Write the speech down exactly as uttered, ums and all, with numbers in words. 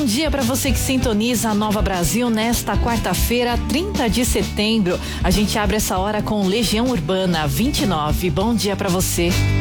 bom dia para você que sintoniza a Nova Brasil nesta quarta-feira, trinta de setembro. A gente abre essa hora com Legião Urbana vinte e nove. Bom dia para você.